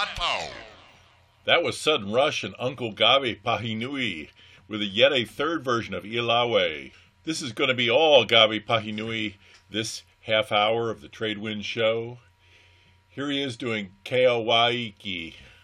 That was Sudden Rush and Uncle Gavi Pahinui with yet a third version of Ilawe. This is going to be all Gavi Pahinui this half hour of the Trade Wind Show. Here he is doing Keawaiki.